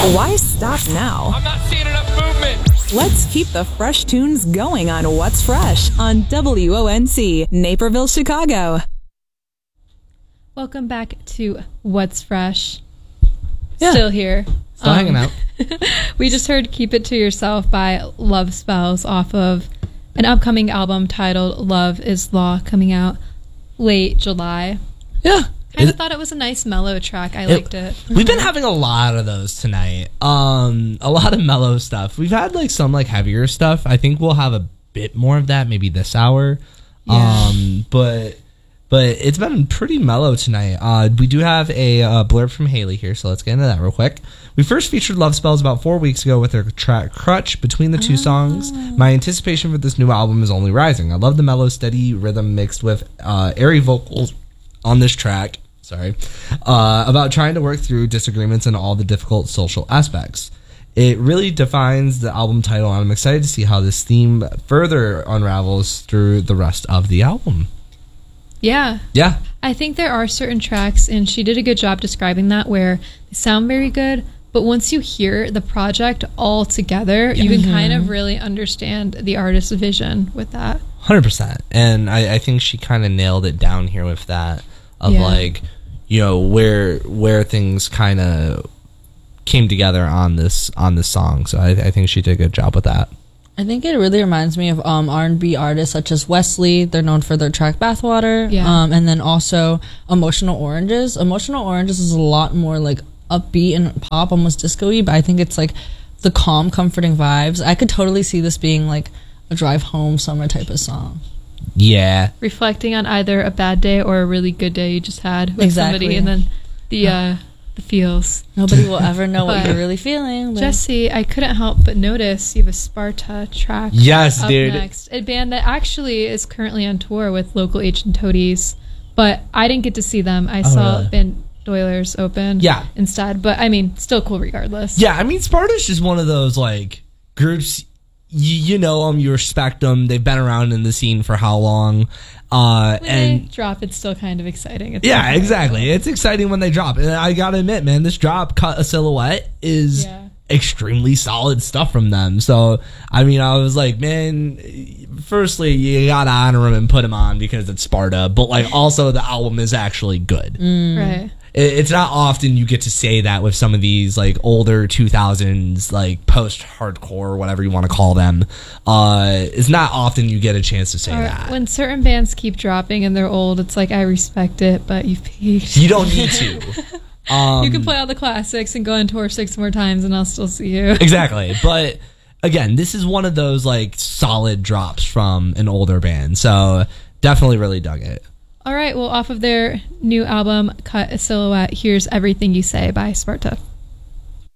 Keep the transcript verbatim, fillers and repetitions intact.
Why stop now? I'm not seeing enough movement. Let's keep the fresh tunes going on What's Fresh on W O N C, Naperville, Chicago. Welcome back to What's Fresh. Yeah. Still here. Still um, hanging out. We just heard Keep It To Yourself by Love Spells off of an upcoming album titled Love Is Law, coming out late July. Yeah. Kind of thought it was a nice mellow track. I it, liked it. We've been having a lot of those tonight. Um, a lot of mellow stuff. We've had like some like heavier stuff. I think we'll have a bit more of that maybe this hour. Yeah. Um, but but it's been pretty mellow tonight. Uh, we do have a uh, blurb from Haley here, so let's get into that real quick. We first featured Love Spells about four weeks ago with their track Crutch between the two oh. songs. My anticipation for this new album is only rising. I love the mellow, steady rhythm mixed with uh, airy vocals on this track. Sorry, uh, about trying to work through disagreements and all the difficult social aspects. It really defines the album title, and I'm excited to see how this theme further unravels through the rest of the album. Yeah. Yeah. I think there are certain tracks, and she did a good job describing that, where they sound very good, but once you hear the project all together, yeah. you can mm-hmm. kind of really understand the artist's vision with that. one hundred percent. And I, I think she kind of nailed it down here with that. Of yeah. like, you know, where where things kind of came together on this on this song. So I, I think she did a good job with that. I think it really reminds me of um, R and B artists such as Wesley. They're known for their track Bathwater. Yeah. Um, and then also Emotional Oranges. Emotional Oranges is a lot more like upbeat and pop, almost disco-y, but I think it's like the calm, comforting vibes. I could totally see this being like a drive home summer type of song. Yeah. Reflecting on either a bad day or a really good day you just had with exactly. somebody, and then the uh, the feels. Nobody will ever know what you're really feeling. But. Jesse, I couldn't help but notice you have a Sparta track. Yes, up dude. Next. A band that actually is currently on tour with local Ancient Toadies, but I didn't get to see them. I oh, saw really? band Doilers open yeah. instead, but I mean, still cool regardless. Yeah, I mean, Sparta's just one of those like groups. You, you know them, you respect them. They've been around in the scene for how long? Uh, when and they drop, it's still kind of exciting. It's yeah, exactly. It's exciting when they drop. And I gotta admit, man, this drop, Cut a Silhouette, is yeah. extremely solid stuff from them. So, I mean, I was like, man, firstly, you gotta honor them and put them on because it's Sparta. But, like, also the album is actually good. Mm. Right. It's not often you get to say that with some of these like older two thousands like post-hardcore, whatever you want to call them. Uh, it's not often you get a chance to say or that. When certain bands keep dropping and they're old, it's like, I respect it, but you've peaked. You don't need to. Um, you can play all the classics and go on tour six more times and I'll still see you. Exactly. But again, this is one of those like solid drops from an older band. So definitely really dug it. All right, well, off of their new album, Cut a Silhouette, here's Everything You Say by Sparta.